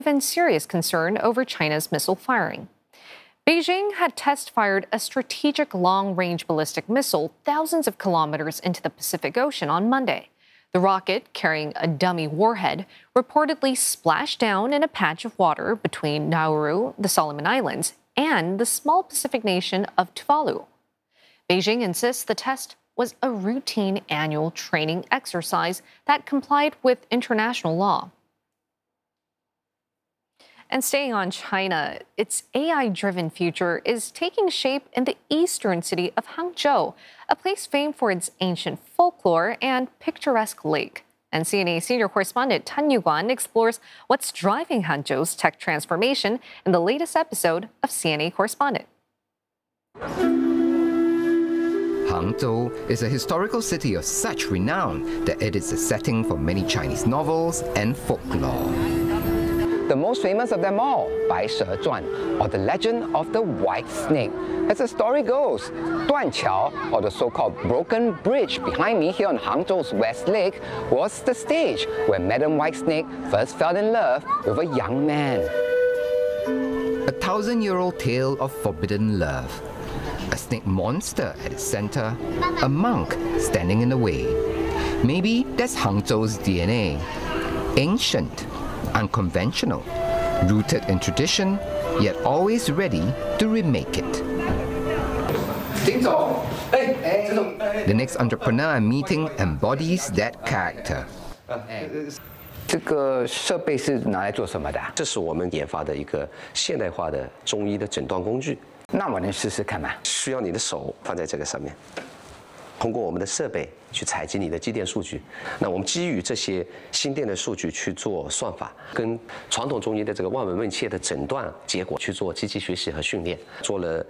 and serious concern over China's missile firing. Beijing had test-fired a strategic long-range ballistic missile thousands of kilometers into the Pacific Ocean on Monday. The rocket, carrying a dummy warhead, reportedly splashed down in a patch of water between Nauru, the Solomon Islands, and the small Pacific nation of Tuvalu. Beijing insists the test was a routine annual training exercise that complied with international law. And staying on China, its AI-driven future is taking shape in the eastern city of Hangzhou, a place famed for its ancient folklore and picturesque lake. And CNA senior correspondent Tan Yuguan explores what's driving Hangzhou's tech transformation in the latest episode of CNA Correspondent. Hangzhou is a historical city of such renown that it is a setting for many Chinese novels and folklore. The most famous of them all, Bai She Zhuan, or the legend of the white snake. As the story goes, Duanqiao, or the so-called broken bridge behind me here on Hangzhou's West Lake, was the stage where Madam White Snake first fell in love with a young man. A 1,000-year-old tale of forbidden love. A snake monster at its center, a monk standing in the way. Maybe that's Hangzhou's DNA. Ancient, unconventional, rooted in tradition, yet always ready to remake it. The next entrepreneur I'm meeting embodies that character. 这个设备是拿来做什么的？ 这是我们研发的一个现代化的中医的诊断工具。 那我能试试看吗？ 需要你的手放在这个上面。 通过我们的设备去采集你的肌电数据，那我们基于这些心电的数据去做算法，跟传统中医的这个望闻问切的诊断结果去做机器学习和训练，做了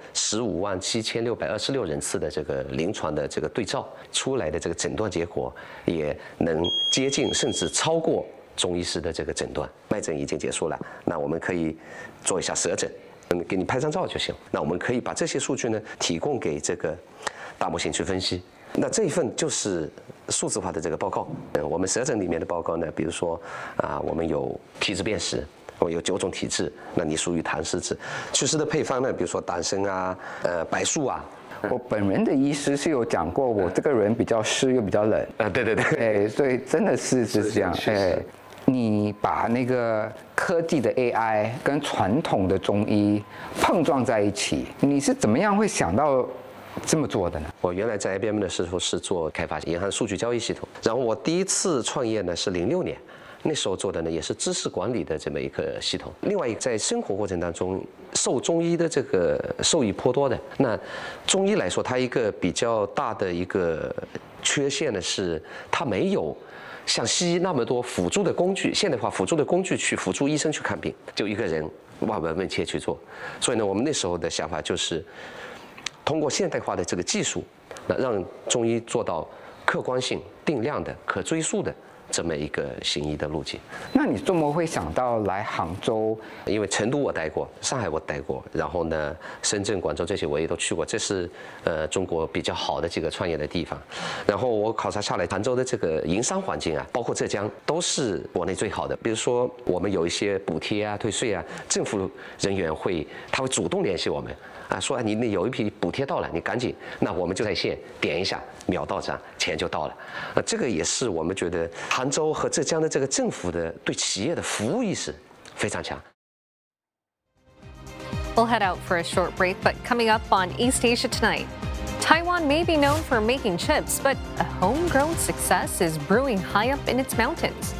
157626人次的这个临床的这个对照，出来的这个诊断结果也能接近甚至超过中医师的这个诊断。脉诊已经结束了，那我们可以做一下舌诊，给你拍张照就行。那我们可以把这些数据呢提供给这个大模型去分析。 那这一份就是数字化的这个报告。我们舌诊里面的报告呢，比如说我们有体质辨识，我们有9种体质，那你属于痰湿质。祛湿的配方呢，比如说党参啊、柏树啊。 我本人的医师是有讲过，我这个人比较湿又比较冷。对，所以真的是这样。你把那个科技的 AI 跟传统的中医碰撞在一起，你是怎么样会想到？ 这么做的呢？ 我原来在 IBM 的时候是做开发银行数据交易系统，然后我第一次创业呢是06年，那时候做的呢也是知识管理的这么一个系统。另外一个在生活过程当中受中医的这个受益颇多的。那中医来说，它一个比较大的一个缺陷呢是它没有像西医那么多辅助的工具，现代化辅助的工具去辅助医生去看病，就一个人望闻问切去做。所以呢，我们那时候的想法就是。 通过现代化的这个技术，那让中医做到客观性、定量的、可追溯的这么一个行医的路径。 那你怎么会想到来杭州？ 因为成都我待过，上海我待过，然后呢，深圳、广州这些我也都去过，这是中国比较好的几个创业的地方。然后我考察下来，杭州的这个营商环境啊，包括浙江，都是国内最好的。比如说我们有一些补贴啊、退税啊，政府人员他会主动联系我们。 说你有一批补贴到了，你赶紧，那我们就在线点一下，秒到账，钱就到了。这个也是我们觉得杭州和浙江的这个政府的对企业的服务意识非常强。 We'll head out for a short break, but coming up on East Asia Tonight, Taiwan may be known for making chips, but a homegrown success is brewing high up in its mountains.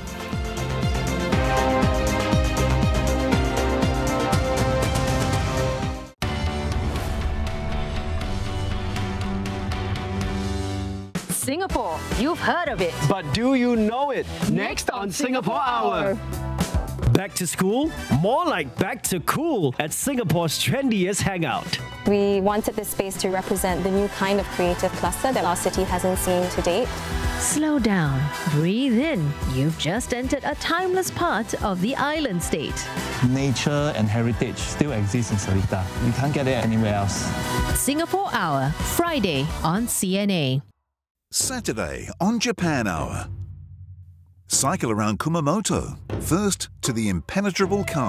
Singapore, you've heard of it. But do you know it? Next on Singapore Hour. Back to school? More like back to cool at Singapore's trendiest hangout. We wanted this space to represent the new kind of creative cluster that our city hasn't seen to date. Slow down, breathe in. You've just entered a timeless part of the island state. Nature and heritage still exist in Seletar. You can't get it anywhere else. Singapore Hour, Friday on CNA. Saturday on Japan Hour. Cycle around Kumamoto, first to the impenetrable castle.